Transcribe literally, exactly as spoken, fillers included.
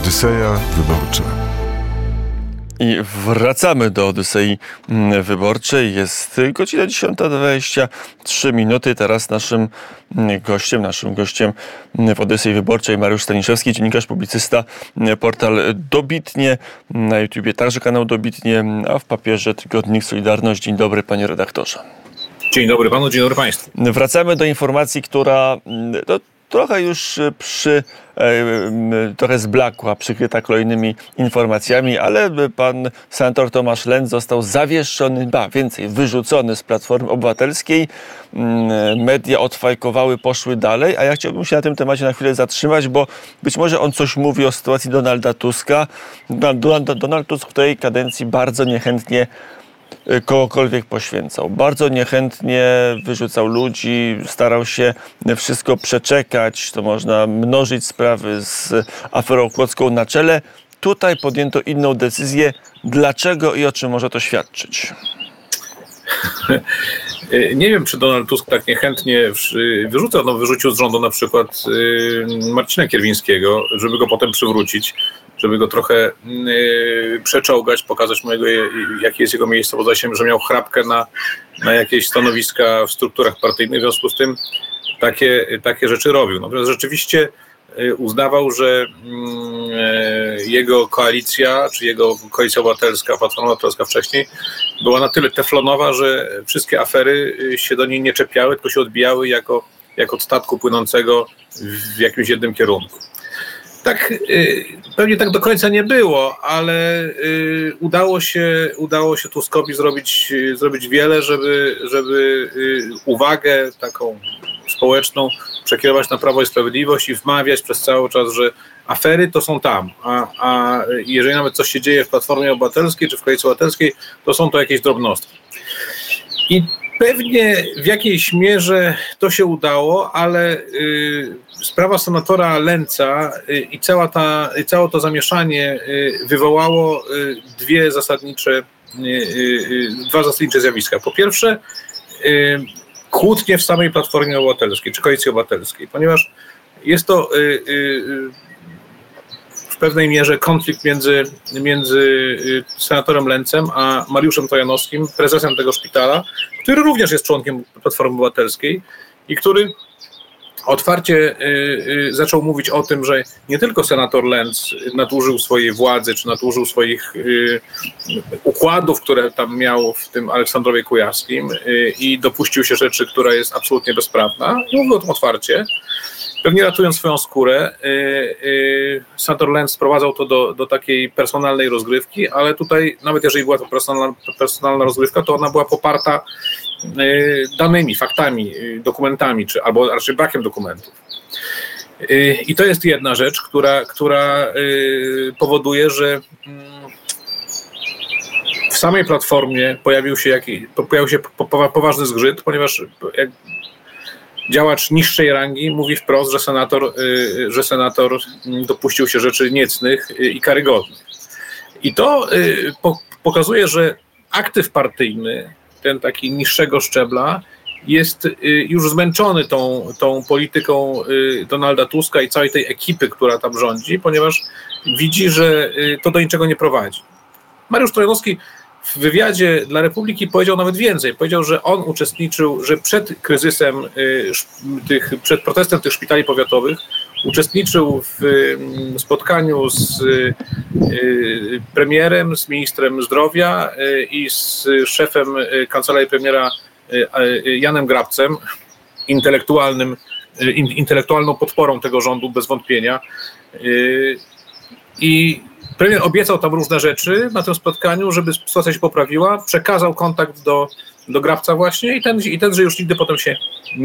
Odyseja Wyborcza. I wracamy do Odysei Wyborczej. Jest godzina dziesiąta dwadzieścia trzy minuty. Teraz naszym gościem, naszym gościem w Odysei Wyborczej Mariusz Staniszewski, dziennikarz, publicysta, portal Dobitnie, na YouTubie także kanał Dobitnie, a w papierze tygodnik Solidarność. Dzień dobry, panie redaktorze. Dzień dobry panu, dzień dobry państwu. Wracamy do informacji, która no, trochę już przy, e, trochę zblakła, przykryta kolejnymi informacjami, ale pan senator Tomasz Lenz został zawieszony, ba, więcej, wyrzucony z Platformy Obywatelskiej. Media odfajkowały, poszły dalej, a ja chciałbym się na tym temacie na chwilę zatrzymać, bo być może on coś mówi o sytuacji Donalda Tuska. Donald, Donald Tusk w tej kadencji bardzo niechętnie kogokolwiek poświęcał. Bardzo niechętnie wyrzucał ludzi, starał się wszystko przeczekać. To można mnożyć sprawy z aferą kłodzką na czele. Tutaj podjęto inną decyzję. Dlaczego i o czym może to świadczyć? Nie wiem, czy Donald Tusk tak niechętnie wyrzucał. No, wyrzucił z rządu na przykład Marcina Kierwińskiego, żeby go potem przywrócić, żeby go trochę przeczołgać, pokazać mu, jakie jest jego miejsce, bo zdaje się, że miał chrapkę na, na jakieś stanowiska w strukturach partyjnych, w związku z tym takie, takie rzeczy robił. Natomiast rzeczywiście uznawał, że jego koalicja, czy jego koalicja obywatelska, Platforma Obywatelska wcześniej, była na tyle teflonowa, że wszystkie afery się do niej nie czepiały, tylko się odbijały jako, jako od statku płynącego w jakimś jednym kierunku. Tak, pewnie tak do końca nie było, ale udało się, udało się Tuskowi zrobić, zrobić wiele, żeby, żeby uwagę taką społeczną przekierować na Prawo i Sprawiedliwość i wmawiać przez cały czas, że afery to są tam, a, a jeżeli nawet coś się dzieje w Platformie Obywatelskiej czy w Koalicji Obywatelskiej, to są to jakieś drobnostki. I pewnie w jakiejś mierze to się udało, ale y, sprawa senatora Lędza y, i cała ta, y, całe to zamieszanie y, wywołało y, dwie zasadnicze, y, y, dwa zasadnicze zjawiska. Po pierwsze, y, kłótnie w samej Platformie Obywatelskiej czy Koalicji Obywatelskiej, ponieważ jest to y, y, w pewnej mierze konflikt między, między senatorem Lędzem a Mariuszem Trojanowskim, prezesem tego szpitala, który również jest członkiem Platformy Obywatelskiej i który otwarcie y, y, zaczął mówić o tym, że nie tylko senator Lędz nadużył swojej władzy, czy nadużył swoich y, układów, które tam miał w tym Aleksandrowie Kujawskim y, i dopuścił się rzeczy, która jest absolutnie bezprawna. Mówił o tym otwarcie. Pewnie ratując swoją skórę, yy, yy, senator Lędz sprowadzał to do, do takiej personalnej rozgrywki, ale tutaj, nawet jeżeli była to personalna, personalna rozgrywka, to ona była poparta yy, danymi, faktami, yy, dokumentami, czy, albo raczej brakiem dokumentów. Yy, I to jest jedna rzecz, która, która yy, powoduje, że yy, w samej Platformie pojawił się, jakiś, pojawił się poważny zgrzyt, ponieważ jak działacz niższej rangi mówi wprost, że senator, że senator dopuścił się rzeczy niecnych i karygodnych. I to pokazuje, że aktyw partyjny, ten taki niższego szczebla, jest już zmęczony tą, tą polityką Donalda Tuska i całej tej ekipy, która tam rządzi, ponieważ widzi, że to do niczego nie prowadzi. Mariusz Trojanowski w wywiadzie dla Republiki powiedział nawet więcej. Powiedział, że on uczestniczył, że przed kryzysem, tych, przed protestem tych szpitali powiatowych uczestniczył w spotkaniu z premierem, z ministrem zdrowia i z szefem kancelarii premiera Janem Grabcem, intelektualnym, intelektualną podporą tego rządu bez wątpienia. I premier obiecał tam różne rzeczy na tym spotkaniu, żeby sytuacja się poprawiła, przekazał kontakt do, do Grabca właśnie i ten, i ten, że już nigdy potem się